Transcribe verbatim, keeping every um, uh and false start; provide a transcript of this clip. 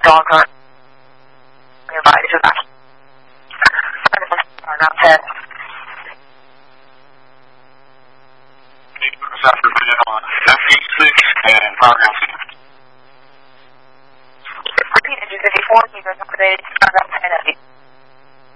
dog hunt nearby to that. Paragraph ten. After being on F E six and paragraph six. Repeat, engine fifty-four, keep us updated, paragraph ten.